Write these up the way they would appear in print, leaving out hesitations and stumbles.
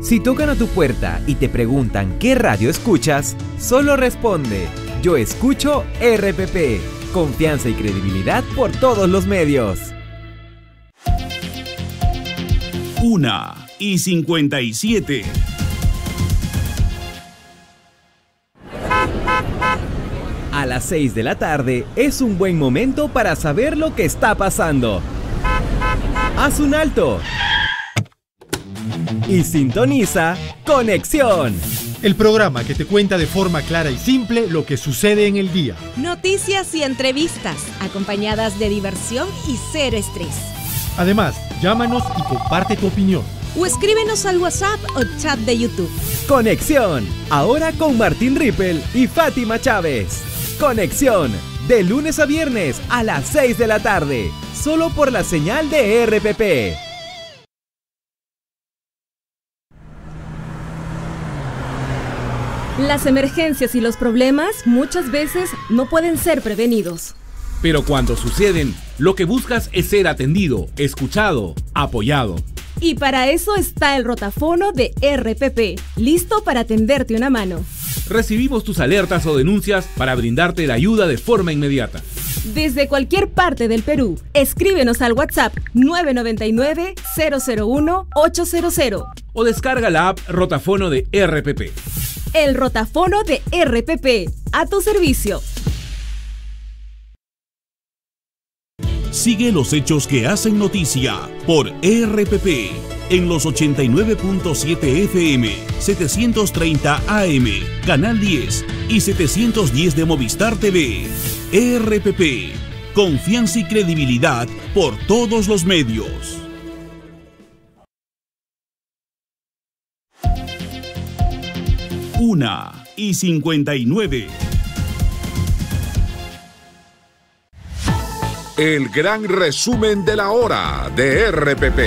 Si tocan a tu puerta y te preguntan qué radio escuchas, solo responde: yo escucho RPP. Confianza y credibilidad por todos los medios. 1:57. A las 6 de la tarde es un buen momento para saber lo que está pasando. Haz un alto y sintoniza Conexión, el programa que te cuenta de forma clara y simple lo que sucede en el día. Noticias y entrevistas, acompañadas de diversión y cero estrés. Además, llámanos y comparte tu opinión. O escríbenos al WhatsApp o chat de YouTube. Conexión, ahora con Martín Rippel y Fátima Chávez. Conexión, de lunes a viernes a las 6 de la tarde, solo por la señal de RPP. Las emergencias y los problemas muchas veces no pueden ser prevenidos. Pero cuando suceden, lo que buscas es ser atendido, escuchado, apoyado. Y para eso está el rotafono de RPP, listo para tenderte una mano. Recibimos tus alertas o denuncias para brindarte la ayuda de forma inmediata. Desde cualquier parte del Perú, escríbenos al WhatsApp 999-001-800. O descarga la app Rotafono de RPP. El rotafono de RPP, a tu servicio. Sigue los hechos que hacen noticia por RPP en los 89.7 FM, 730 AM, Canal 10 y 710 de Movistar TV. RPP, confianza y credibilidad por todos los medios. Una y 59. El gran resumen de la hora de RPP.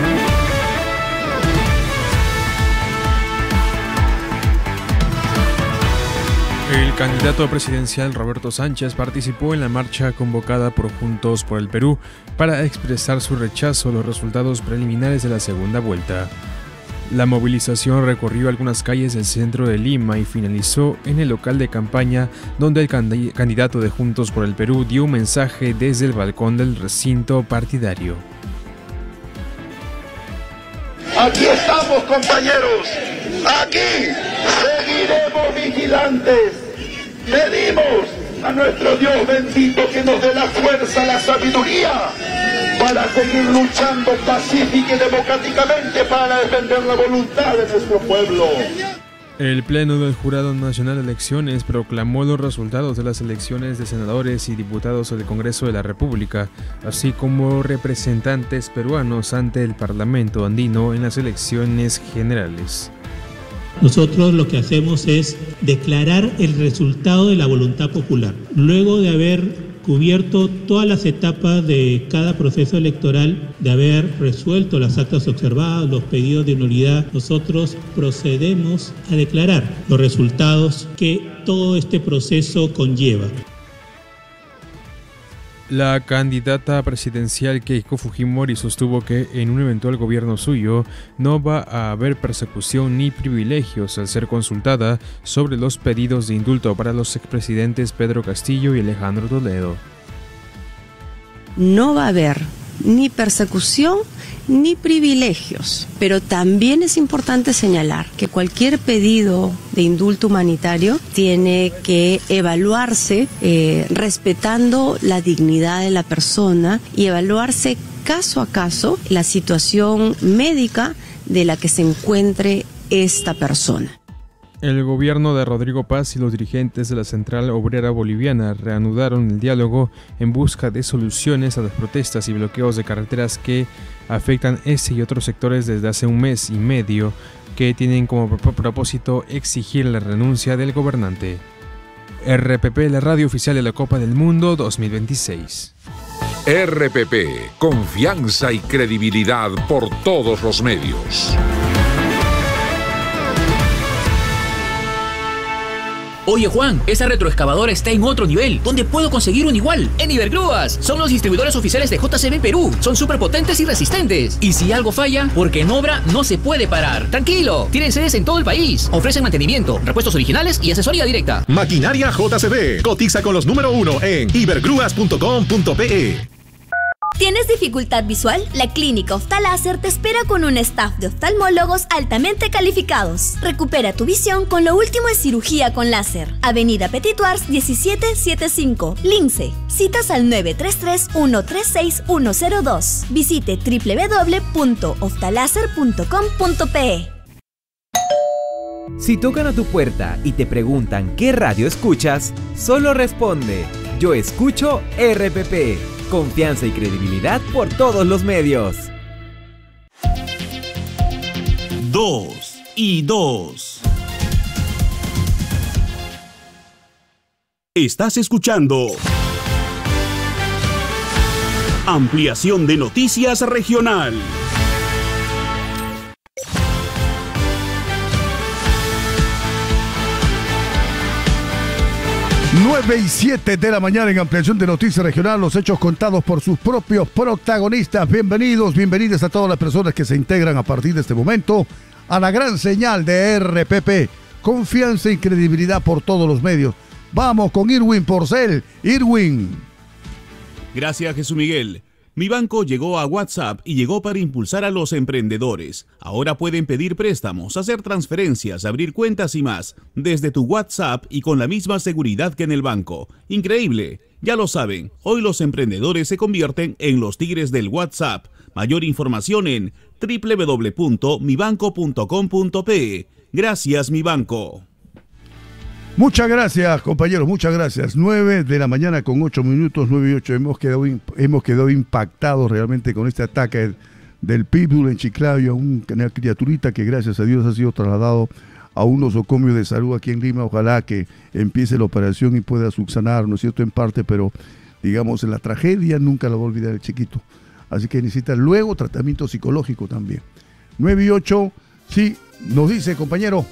El candidato presidencial Roberto Sánchez participó en la marcha convocada por Juntos por el Perú para expresar su rechazo a los resultados preliminares de la segunda vuelta. La movilización recorrió algunas calles del centro de Lima y finalizó en el local de campaña, donde el candidato de Juntos por el Perú dio un mensaje desde el balcón del recinto partidario. Aquí estamos, compañeros. Aquí seguiremos vigilantes. Pedimos a nuestro Dios bendito que nos dé la fuerza, la sabiduría para seguir luchando pacífica y democráticamente para defender la voluntad de nuestro pueblo. El Pleno del Jurado Nacional de Elecciones proclamó los resultados de las elecciones de senadores y diputados del Congreso de la República, así como representantes peruanos ante el Parlamento andino en las elecciones generales. Nosotros lo que hacemos es declarar el resultado de la voluntad popular. Luego de haber cubierto todas las etapas de cada proceso electoral, de haber resuelto las actas observadas, los pedidos de nulidad, nosotros procedemos a declarar los resultados que todo este proceso conlleva. La candidata presidencial Keiko Fujimori sostuvo que en un eventual gobierno suyo no va a haber persecución ni privilegios al ser consultada sobre los pedidos de indulto para los expresidentes Pedro Castillo y Alejandro Toledo. No va a haber ni persecución ni privilegios, pero también es importante señalar que cualquier pedido de indulto humanitario tiene que evaluarse respetando la dignidad de la persona y evaluarse caso a caso la situación médica de la que se encuentre esta persona. El gobierno de Rodrigo Paz y los dirigentes de la Central Obrera Boliviana reanudaron el diálogo en busca de soluciones a las protestas y bloqueos de carreteras que afectan ese y otros sectores desde hace un mes y medio, que tienen como propósito exigir la renuncia del gobernante. RPP, la radio oficial de la Copa del Mundo 2026. RPP, confianza y credibilidad por todos los medios. Oye Juan, esa retroexcavadora está en otro nivel. ¿Dónde puedo conseguir un igual? En Ibergrúas. Son los distribuidores oficiales de JCB Perú. Son súper potentes y resistentes. Y si algo falla, porque en obra no se puede parar. Tranquilo, tienen sedes en todo el país. Ofrecen mantenimiento, repuestos originales y asesoría directa. Maquinaria JCB. Cotiza con los número 1 en ibergrúas.com.pe. ¿Tienes dificultad visual? La Clínica Oftaláser te espera con un staff de oftalmólogos altamente calificados. Recupera tu visión con lo último en cirugía con láser. Avenida Petituars 1775, Lince. Citas al 933-136-102. Visite www.oftaláser.com.pe. Si tocan a tu puerta y te preguntan qué radio escuchas, solo responde: yo escucho RPP. Confianza y credibilidad por todos los medios. 2 y 2. Estás escuchando Ampliación de Noticias Regional. 9:07 de la mañana en Ampliación de Noticias Regional, los hechos contados por sus propios protagonistas. Bienvenidas a todas las personas que se integran a partir de este momento a la gran señal de RPP. Confianza y credibilidad por todos los medios. Vamos con Irwin Porcel. Irwin. Gracias, Jesús Miguel. Mi banco llegó a WhatsApp y llegó para impulsar a los emprendedores. Ahora pueden pedir préstamos, hacer transferencias, abrir cuentas y más, desde tu WhatsApp y con la misma seguridad que en el banco. Increíble. Ya lo saben, hoy los emprendedores se convierten en los tigres del WhatsApp. Mayor información en www.mibanco.com.pe. Gracias, Mi Banco. Muchas gracias, compañeros, muchas gracias. 9 de la mañana con 8 minutos, 9 y 8. Hemos quedado impactados realmente con este ataque del Pitbull en Chiclayo, a una criaturita que gracias a Dios ha sido trasladado a un nosocomio de salud aquí en Lima. Ojalá que empiece la operación y pueda subsanar, ¿no es cierto?, en parte, pero digamos, la tragedia nunca la va a olvidar el chiquito. Así que necesita luego tratamiento psicológico también. 9 y 8, sí, nos dice, compañero.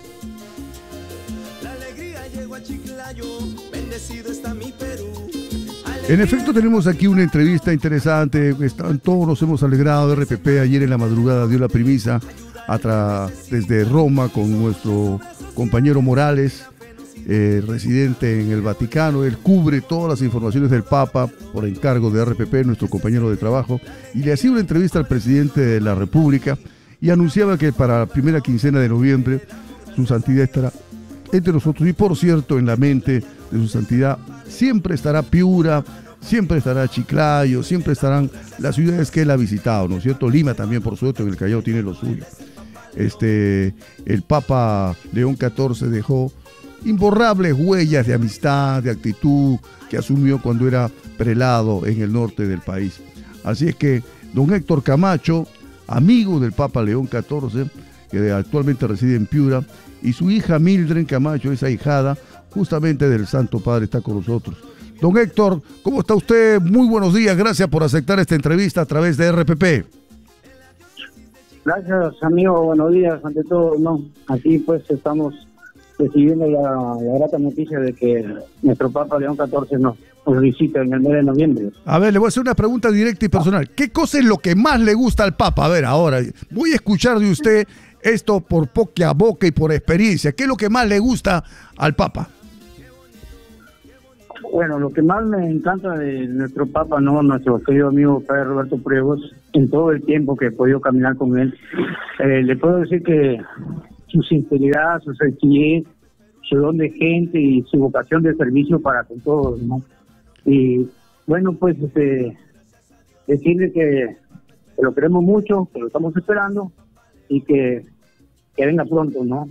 En efecto, tenemos aquí una entrevista interesante. Todos nos hemos alegrado de RPP. Ayer en la madrugada dio la primicia desde Roma con nuestro compañero Morales, residente en el Vaticano. Él cubre todas las informaciones del Papa por encargo de RPP, nuestro compañero de trabajo, y le hacía una entrevista al presidente de la República y anunciaba que para la primera quincena de noviembre su santidad estará entre nosotros. Y por cierto, en la mente de su santidad siempre estará Piura, siempre estará Chiclayo, siempre estarán las ciudades que él ha visitado, ¿no es cierto? Lima también, por supuesto, en el Callao tiene lo suyo. El Papa León XIV dejó imborrables huellas de amistad, de actitud que asumió cuando era prelado en el norte del país. Así es que don Héctor Camacho, amigo del Papa León XIV, que actualmente reside en Piura, y su hija Mildred Camacho, esa ahijada justamente del Santo Padre, está con nosotros. Don Héctor, ¿cómo está usted? Muy buenos días, gracias por aceptar esta entrevista a través de RPP. Gracias, amigo, buenos días. Ante todo, aquí pues estamos recibiendo la grata noticia de que nuestro Papa León XIV nos visita en el mes de noviembre. A ver, le voy a hacer una pregunta directa y personal. ¿Qué cosa es lo que más le gusta al Papa? A ver, ahora, voy a escuchar de usted esto por boca a boca y por experiencia. ¿Qué es lo que más le gusta al Papa? Bueno, lo que más me encanta de nuestro Papa, nuestro querido amigo Padre Roberto Priegos, en todo el tiempo que he podido caminar con él, le puedo decir que su sinceridad, su sencillez, su don de gente y su vocación de servicio para con todos, ¿no? Y bueno, pues decirle que lo queremos mucho, que lo estamos esperando y que venga pronto, ¿no?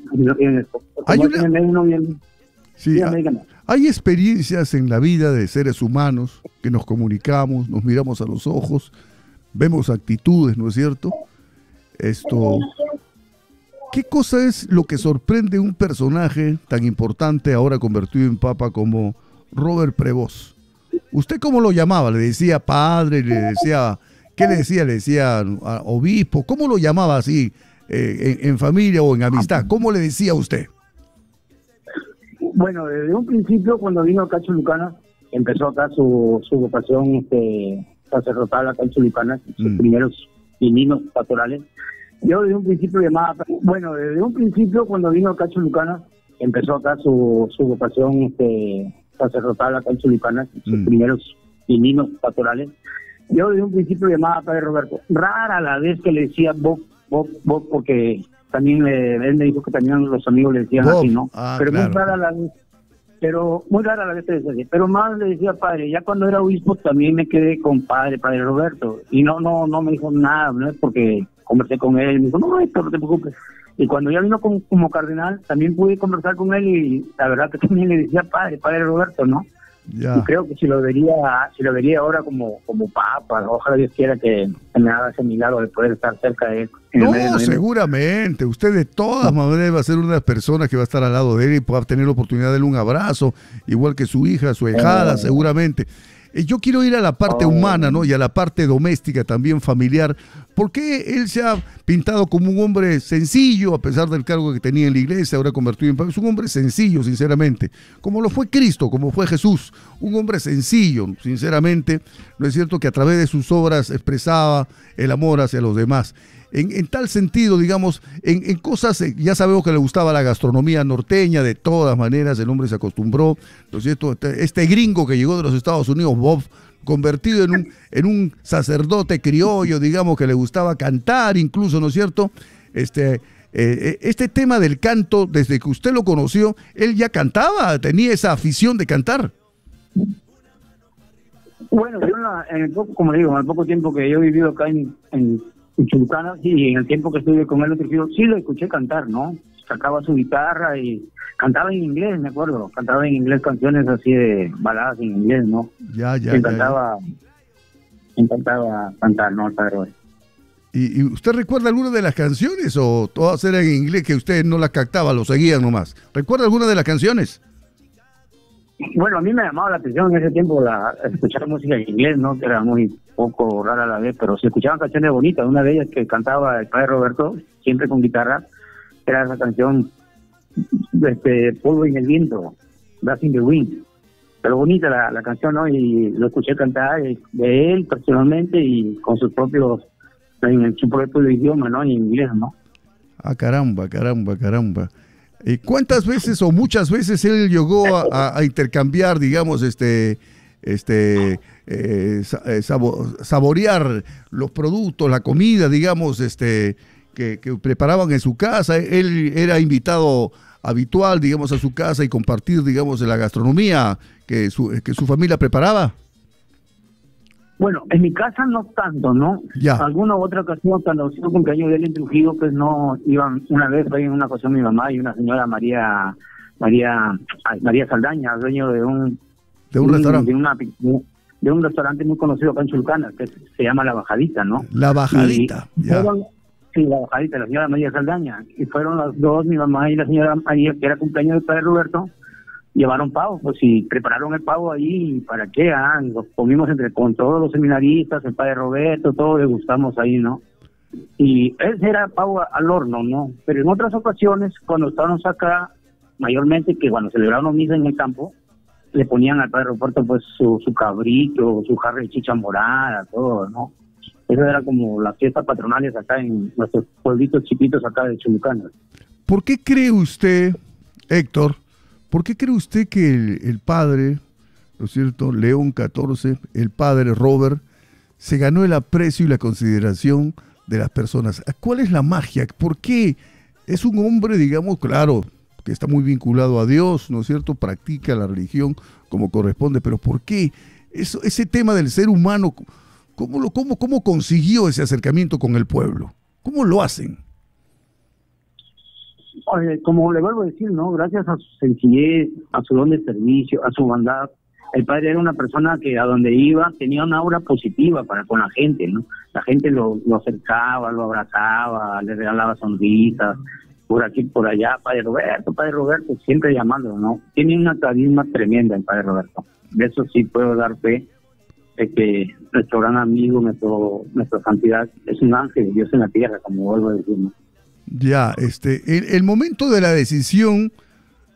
Hay experiencias en la vida de seres humanos que nos comunicamos, nos miramos a los ojos, vemos actitudes, ¿no es cierto? ¿Qué cosa es lo que sorprende un personaje tan importante ahora convertido en papa como Robert Prevost? ¿Usted cómo lo llamaba? ¿Le decía padre? ¿Le decía qué le decía? ¿Le decía obispo? ¿Cómo lo llamaba así en familia o en amistad? ¿Cómo le decía a usted? Bueno, desde un principio, cuando vino acá a Chulucanas, empezó acá su vocación sacerdotal acá en Chulucanas, sus primeros pininos pastorales. Yo desde un principio cuando vino acá a Chulucanas, empezó acá su vocación sacerdotal acá en Chulucanas, sus primeros pininos pastorales. Yo desde un principio llamaba a Padre Roberto. Rara la vez que le decía Bob, porque también él me dijo que también los amigos le decían Bob, así, ¿no? Pero claro. Muy rara la vez que le decía, pero más le decía padre. Ya cuando era obispo también me quedé con Padre Roberto, y no me dijo nada, no es porque conversé con él, me dijo, no, Héctor, no te preocupes. Y cuando ya vino como cardenal, también pude conversar con él, y la verdad que también le decía Padre Roberto, ¿no? Ya. Y creo que si lo vería ahora como papa, ojalá Dios quiera que me haga ese milagro de poder estar cerca de él. No, seguramente. Usted de todas maneras va a ser una de las personas que va a estar al lado de él y pueda tener la oportunidad de darle un abrazo, igual que su hija, su ahijada, seguramente. Yo quiero ir a la parte humana, ¿no? Y a la parte doméstica, también familiar. ¿Por qué él se ha pintado como un hombre sencillo, a pesar del cargo que tenía en la iglesia, ahora convertido en papa? Es un hombre sencillo, sinceramente. Como lo fue Cristo, como fue Jesús. Un hombre sencillo, sinceramente. ¿No es cierto que a través de sus obras expresaba el amor hacia los demás? En tal sentido, digamos, en cosas, ya sabemos que le gustaba la gastronomía norteña, de todas maneras el hombre se acostumbró, ¿no es cierto? Este gringo que llegó de los Estados Unidos, Bob, convertido en un sacerdote criollo, digamos, que le gustaba cantar incluso, ¿no es cierto? Este tema del canto, desde que usted lo conoció, él ya cantaba, tenía esa afición de cantar. Bueno, yo como le digo, en el poco tiempo que yo he vivido acá en Chulucanas, y en el tiempo que estuve con él en Trujillo, sí lo escuché cantar, ¿no? Sacaba su guitarra y cantaba en inglés, me acuerdo. Cantaba en inglés canciones así de baladas en inglés, ¿no? Me encantaba cantar, ¿no? El Padre Roberto. ¿Y usted recuerda alguna de las canciones o todas eran en inglés que usted no las captaba, lo seguían nomás? ¿Recuerda alguna de las canciones? Bueno, a mí me llamaba la atención en ese tiempo escuchar música en inglés, ¿no? Que era muy poco rara a la vez, pero se escuchaban canciones bonitas. Una de ellas que cantaba el Padre Roberto, siempre con guitarra, era esa canción, Polvo en el viento, Dust in the Wind. Pero bonita la canción, ¿no? Y lo escuché cantar de él personalmente y con sus propios, en su propio idioma, ¿no? En inglés, ¿no? Ah, caramba. ¿Cuántas veces o muchas veces él llegó a intercambiar, digamos, saborear los productos, la comida, digamos, que preparaban en su casa? Él era invitado habitual, digamos, a su casa y compartir, digamos, la gastronomía que su familia preparaba. Bueno, en mi casa no tanto, ¿no? Ya. Alguna otra ocasión, cuando hizo cumpleaños de él en Trujillo, pues no iban una vez, en una ocasión mi mamá y una señora María Saldaña, dueño de un restaurante. De un restaurante muy conocido acá en Chulucanas, que se llama La Bajadita, ¿no? La Bajadita, La Bajadita, la señora María Saldaña. Y fueron las dos, mi mamá y la señora María, que era cumpleaños del Padre Roberto, llevaron pavo, pues, y prepararon el pavo ahí. ¿Para qué? Lo comimos con todos los seminaristas, el Padre Roberto, todos le gustamos ahí, ¿no? Y ese era pavo al horno, ¿no? Pero en otras ocasiones, cuando estábamos acá, mayormente que cuando celebraron misa en el campo, le ponían al Padre Roberto pues su cabrito, su jarra de chicha morada, todo, ¿no? Eso era como las fiestas patronales acá en nuestros pueblitos chiquitos acá de Chulucanas. ¿Por qué cree usted, Héctor, que el padre, ¿no es cierto?, León XIV, el padre Robert, se ganó el aprecio y la consideración de las personas? ¿Cuál es la magia? ¿Por qué? Es un hombre, digamos, claro, que está muy vinculado a Dios, ¿no es cierto?, practica la religión como corresponde, pero ¿por qué? Ese tema del ser humano, ¿cómo consiguió ese acercamiento con el pueblo? ¿Cómo lo hacen? Como le vuelvo a decir, ¿no? Gracias a su sencillez, a su don de servicio, a su bondad, el padre era una persona que a donde iba tenía una aura positiva con la gente, ¿no? La gente lo acercaba, lo abrazaba, le regalaba sonrisas, por aquí, por allá, Padre Roberto, siempre llamándolo, ¿no? Tiene una carisma tremenda el Padre Roberto. De eso sí puedo dar fe, de que nuestro gran amigo, nuestra santidad, es un ángel de Dios en la tierra, como vuelvo a decir, ¿no? Ya, el momento de la decisión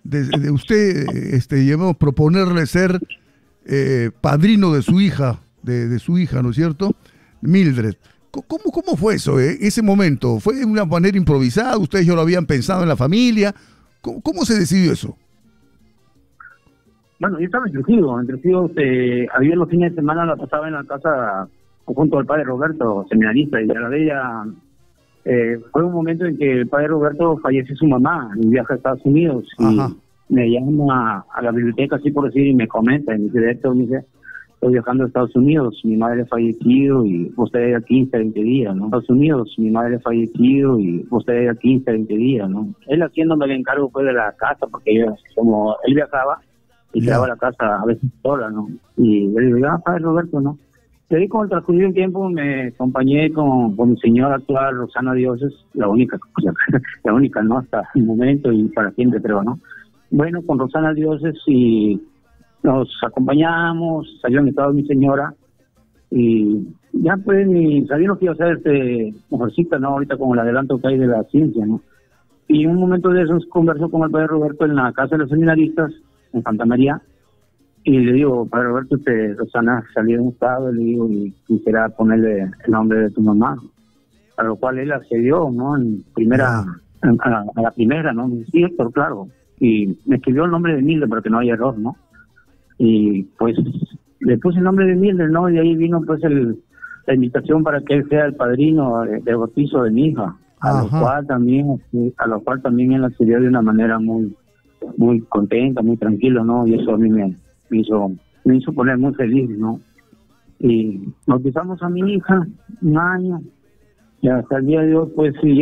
de usted, digamos, proponerle ser padrino de su hija, de su hija, ¿no es cierto? Mildred. ¿Cómo fue eso, ese momento? ¿Fue de una manera improvisada? ¿Ustedes ya lo habían pensado en la familia? ¿Cómo se decidió eso? Bueno, yo estaba en Trujillo, había los fines de semana, la pasaba en la casa junto al padre Roberto, seminarista, y a la de ella fue un momento en que el padre Roberto falleció su mamá y viaja a Estados Unidos. Ajá. Y me llama a la biblioteca, así por decir, y me comenta, y me dice, Héctor, estoy viajando a Estados Unidos, mi madre ha fallecido y usted ya 15, 20 días, ¿no? Estados Unidos, mi madre ha fallecido y usted ya 15, 20 días, ¿no? Él haciéndome el encargo fue de la casa, porque como él viajaba y quedaba la casa a veces sola, ¿no? Y le digo, padre Roberto, ¿no? Le di con el transcurrir del tiempo, me acompañé con mi señora actual, Rosana Dioses, la única, ¿no? Hasta el momento y para siempre, creo, ¿no? Bueno, con Rosana Dioses y nos acompañamos, salió mi estado mi señora y ya pues sabíamos que iba a ser mujercita, ¿no? Ahorita con el adelanto que hay de la ciencia, ¿no? Y en un momento de esos conversó con el padre Roberto en la casa de los seminaristas en Santa María y le digo, padre Roberto, Rosana salió de un estado, le digo, y quisiera ponerle el nombre de tu mamá, a lo cual él accedió, ¿no? En primera, a la primera, ¿no? Sí, Héctor, claro. Y me escribió el nombre de Mildred para que no haya error, ¿no? Y pues le puse el nombre de Mildred, ¿no? Y ahí vino pues la invitación para que él sea el padrino de bautizo de mi hija, a lo cual también él accedió de una manera muy contenta, muy tranquilo, ¿no? Y eso a mí me hizo poner muy feliz, ¿no? Y bautizamos a mi hija un año y hasta el día de hoy pues sí,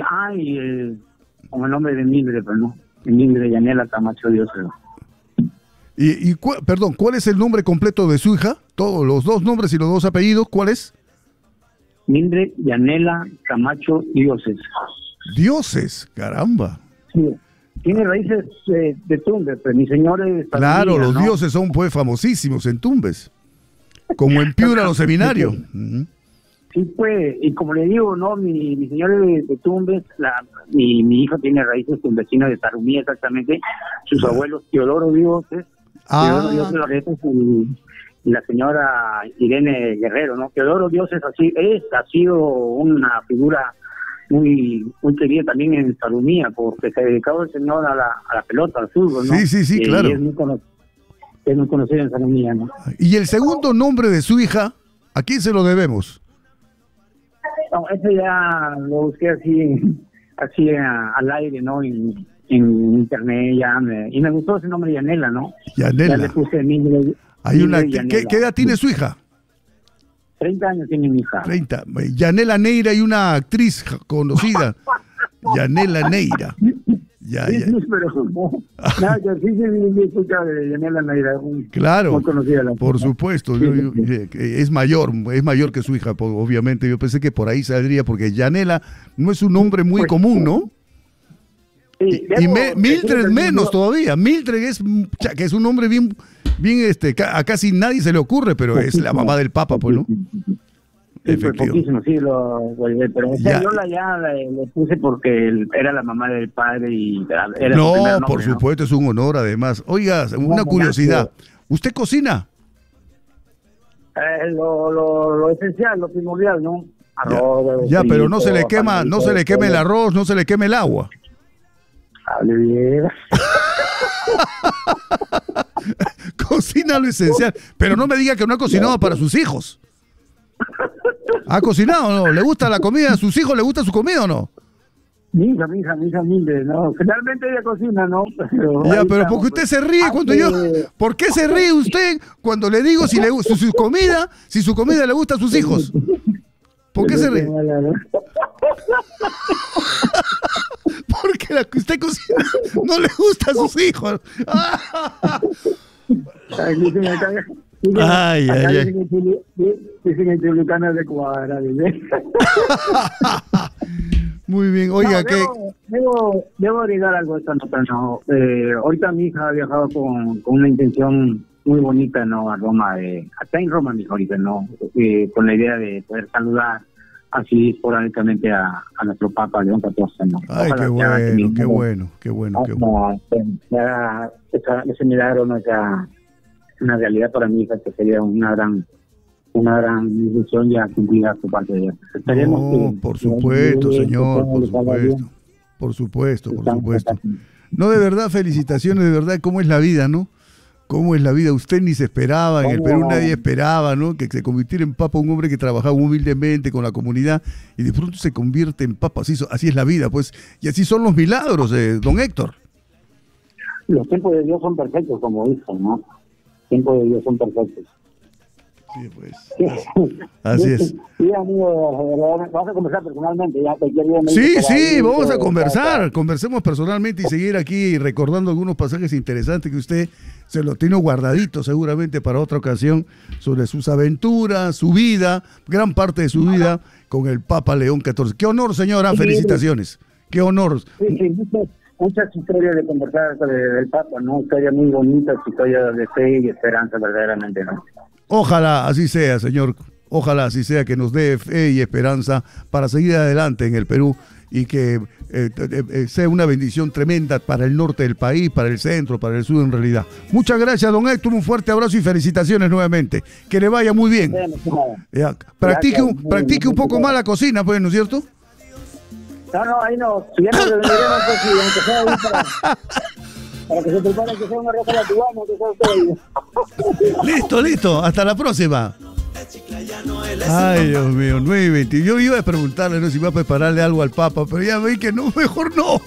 con el nombre de Mildred, pues, ¿no? Mildred Yanela Camacho Dioses. Perdón, ¿cuál es el nombre completo de su hija? Todos los dos nombres y los dos apellidos, ¿cuál es? Mildred Yanela Camacho Dioses. Dioses, caramba. Sí, tiene raíces de Tumbes, pues mi señor es... Claro, los dioses son pues famosísimos en Tumbes, como en Piura los seminarios. Sí, pues, y como le digo, ¿no? Mi señor es de Tumbes, mi hija tiene raíces tumbesinas de Tarumí, exactamente. Sus abuelos, Teodoro Dioses, Teodoro Dioses Loreto y la señora Irene Guerrero, ¿no? Teodoro Dioses ha sido una figura muy querida también en Tarumía, porque se dedicaba el señor a la pelota, al fútbol, ¿no? Sí, claro. Y es muy conocido en Tarumía, ¿no? ¿Y el segundo nombre de su hija, a quién se lo debemos? No, ese ya lo busqué así al aire, ¿no? En internet y me gustó ese nombre, Yanela, ¿no? Yanela. Ya le puse Mildred. ¿Qué edad tiene su hija? 30 años tiene mi hija. 30. Yanela Neira y una actriz conocida. Yanela Neira. Ya. Sí, pero nada, que sí me escucha de Yanela Neira. Claro, muy conocida por supuesto. Es mayor que su hija, obviamente. Yo pensé que por ahí saldría, porque Yanela no es un nombre muy común, ¿no? Sí, y Mildred menos todavía. Mildred que es un nombre bien a casi nadie se le ocurre, pero es la mamá del Papa, pues, ¿no? Poquísimo, sí, pero esa Lola ya le puse porque era la mamá del padre y era no, su primer nombre, por supuesto, ¿no? Es un honor además. Oiga, una curiosidad, ¿usted cocina? Lo esencial, lo primordial, ¿no? Arroz, ya, pero no se le quema, no se le queme el arroz, no se le queme el agua. Hable bien. Cocina lo esencial, pero no me diga que no ha cocinado para sus hijos. ¿Ha cocinado o no? ¿Le gusta la comida? ¿A sus hijos le gusta su comida o no? Mi hija, no. Generalmente ella cocina, ¿no? Pero ¿por qué usted se ríe cuando ¿por qué se ríe usted cuando le digo si su comida le gusta a sus hijos? ¿Por qué se ríe? Porque la que usted cocina no le gusta a sus hijos. Ay. Dicen que Chulucana de cuadra. Muy bien, oiga, debo agregar algo a esta nota, ¿no? Ahorita mi hija ha viajado con una intención muy bonita, ¿no? A Roma, está en Roma mi hija ahorita, ¿no? Con la idea de poder saludar así esporádicamente a nuestro Papa León XIV, ¿no? Ay, qué bueno. Ese milagro no sea una realidad para mi hija, que sería una gran ilusión ya cumplida por parte de ella. Por supuesto, señor, por supuesto. No, de verdad, felicitaciones, de verdad, cómo es la vida, ¿no? Cómo es la vida. Usted ni se esperaba, en el Perú nadie esperaba, ¿no? Que se convirtiera en papa un hombre que trabajaba humildemente con la comunidad y de pronto se convierte en papa. Así es la vida, pues. Y así son los milagros, don Héctor. Los tiempos de Dios son perfectos, como dicen, ¿no? Los tiempos de Dios son perfectos. Sí, pues. Así es. Sí, amigo, vamos a conversar personalmente. Sí, vamos a conversar. Conversemos personalmente y seguir aquí recordando algunos pasajes interesantes que usted se los tiene guardaditos seguramente para otra ocasión, sobre sus aventuras, su vida, gran parte de su vida con el Papa León XIV. Qué honor, señora. Felicitaciones. Qué honor. Sí, muchas historias de conversar del Papa, ¿no? Historias muy bonitas, historias de fe y esperanza, verdaderamente, ¿no? Ojalá así sea, señor. Ojalá así sea, que nos dé fe y esperanza para seguir adelante en el Perú y que sea una bendición tremenda para el norte del país, para el centro, para el sur en realidad. Muchas gracias, don Héctor. Un fuerte abrazo y felicitaciones nuevamente. Que le vaya muy bien. Practique un poco más la cocina, pues, ¿no es cierto? No, ahí no. Si ya nos reuniremos, pues, sí, aunque sea ahí para que se prepare que sea una ropa latiguana, que sea usted. Listo. Hasta la próxima. Ay, Dios mío, 9:20. Yo iba a preguntarle, ¿no?, si iba a prepararle algo al Papa, pero ya vi que no, mejor no.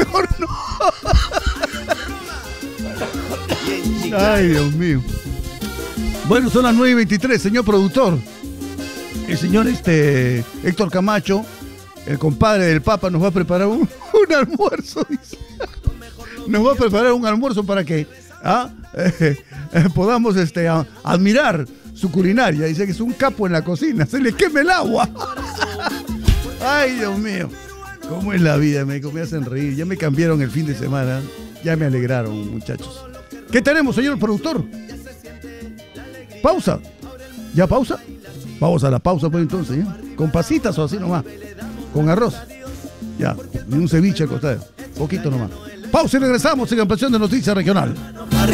Ay, Dios mío. Bueno, son las 9:23, señor productor. El señor Héctor Camacho, el compadre del Papa, nos va a preparar un almuerzo, dice. Nos va a preparar un almuerzo para que podamos admirar su culinaria. Dice que es un capo en la cocina, se le quema el agua. Ay, Dios mío, cómo es la vida, me hacen reír. Ya me cambiaron el fin de semana, ya me alegraron, muchachos. ¿Qué tenemos, señor productor? ¿Pausa? ¿Ya pausa? Vamos a la pausa, pues, entonces, ¿ya? ¿Con pasitas o así nomás? ¿Con arroz? Ya, ni un ceviche al costado, poquito nomás. Pausa y regresamos en Ampliación de Noticias Regional.